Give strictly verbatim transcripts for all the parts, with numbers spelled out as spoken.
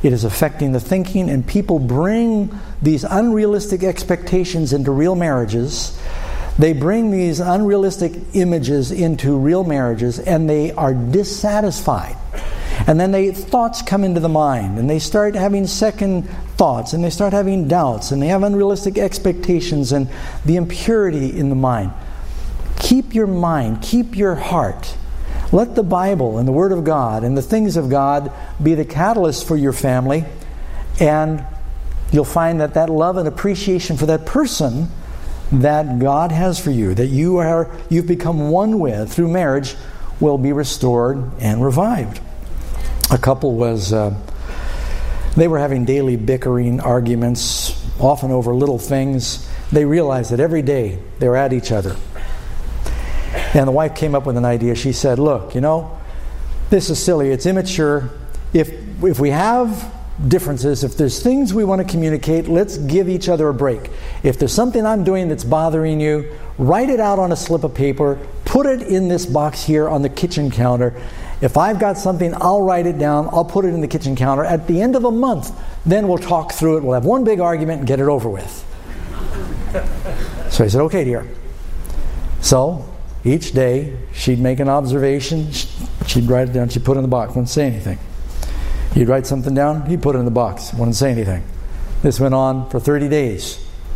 It is affecting the thinking, and people bring these unrealistic expectations into real marriages. They bring these unrealistic images into real marriages, and they are dissatisfied. And then they thoughts come into the mind, and they start having second thoughts, and they start having doubts, and they have unrealistic expectations and the impurity in the mind. Keep your mind, keep your heart. Let the Bible and the Word of God and the things of God be the catalyst for your family, and you'll find that that love and appreciation for that person that God has for you, that you are, you've become one with through marriage, will be restored and revived. A couple was, uh, they were having daily bickering arguments, often over little things. They realized that every day they were at each other. And the wife came up with an idea. She said, look, you know, this is silly. It's immature. If if we have differences, if there's things we want to communicate, let's give each other a break. If there's something I'm doing that's bothering you, write it out on a slip of paper, put it in this box here on the kitchen counter. If I've got something, I'll write it down, I'll put it in the kitchen counter. At the end of a month, then we'll talk through it. We'll have one big argument and get it over with. So I said, okay, dear. So each day, she'd make an observation, she'd write it down, she'd put it in the box, wouldn't say anything. He'd write something down, he'd put it in the box, wouldn't say anything. This went on for thirty days.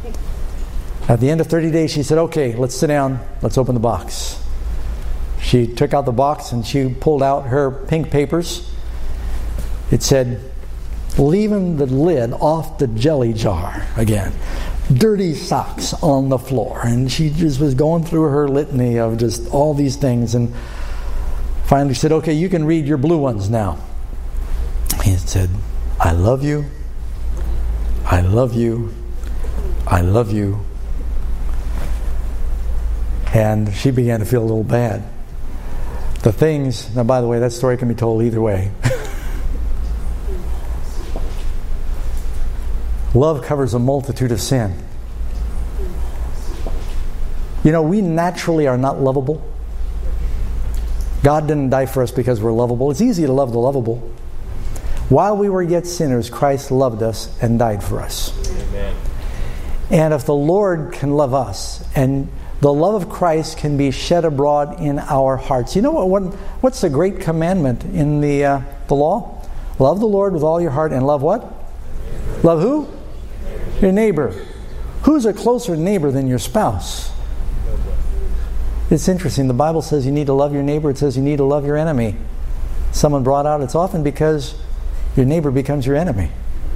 At the end of thirty days, she said, okay, let's sit down, let's open the box. She took out the box and she pulled out her pink papers. It said, leaving the lid off the jelly jar again. Dirty socks on the floor. And she just was going through her litany of just all these things, and finally said, okay, you can read your blue ones now. He said, I love you, I love you, I love you. And she began to feel a little bad. The things, now by the way, that story can be told either way. Love covers a multitude of sin. You know, we naturally are not lovable. God didn't die for us because we're lovable. It's easy to love the lovable. While we were yet sinners, Christ loved us and died for us. Amen. And if the Lord can love us, and the love of Christ can be shed abroad in our hearts. You know what? what what's the great commandment in the uh, the law? Love the Lord with all your heart, and love what? Love who? Your neighbor. Who's a closer neighbor than your spouse? It's interesting. The Bible says you need to love your neighbor. It says you need to love your enemy. Someone brought out, it's often because your neighbor becomes your enemy.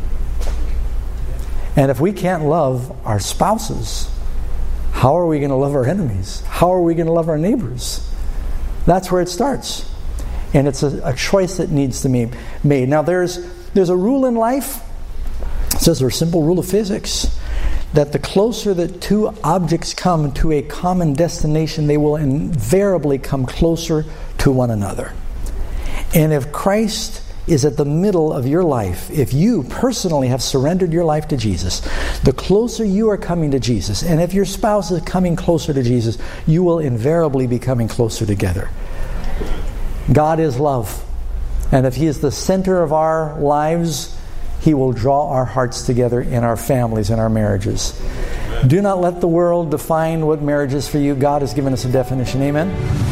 And if we can't love our spouses, how are we going to love our enemies? How are we going to love our neighbors? That's where it starts. And it's a, a choice that needs to be made. Now there's there's a rule in life. It says there's a simple rule of physics that the closer that two objects come to a common destination, they will invariably come closer to one another. And if Christ is at the middle of your life, if you personally have surrendered your life to Jesus, the closer you are coming to Jesus, and if your spouse is coming closer to Jesus, you will invariably be coming closer together. God is love. And if He is the center of our lives, He will draw our hearts together in our families and our marriages. Amen. Do not let the world define what marriage is for you. God has given us a definition. Amen?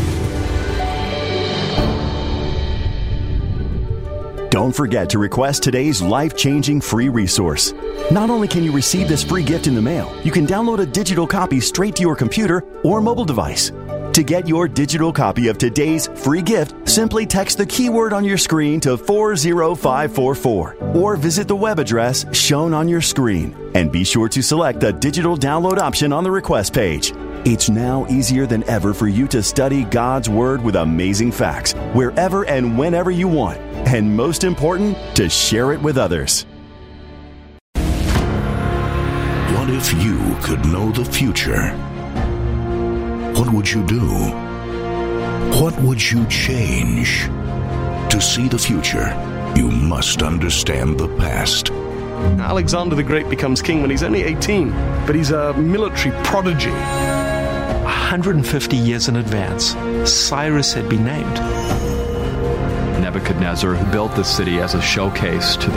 Don't forget to request today's life-changing free resource. Not only can you receive this free gift in the mail, you can download a digital copy straight to your computer or mobile device. To get your digital copy of today's free gift, simply text the keyword on your screen to four zero five four four or visit the web address shown on your screen. And be sure to select the digital download option on the request page. It's now easier than ever for you to study God's Word with amazing facts wherever and whenever you want. And most important, to share it with others. What if you could know the future? What would you do? What would you change? To see the future, you must understand the past. Alexander the Great becomes king when he's only eighteen, but he's a military prodigy. one hundred fifty years in advance, Cyrus had been named. Nebuchadnezzar, who built the city as a showcase to